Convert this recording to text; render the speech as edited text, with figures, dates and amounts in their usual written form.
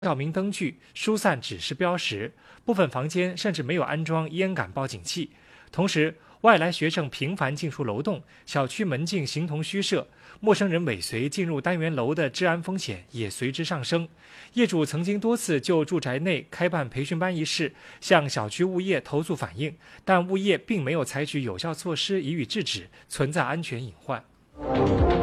照明灯具、疏散指示标识，部分房间甚至没有安装烟感报警器。同时，外来学生频繁进出楼栋，小区门禁形同虚设，陌生人尾随进入单元楼的治安风险也随之上升。业主曾经多次就住宅内开办培训班一事向小区物业投诉反映，但物业并没有采取有效措施予以制止，存在安全隐患。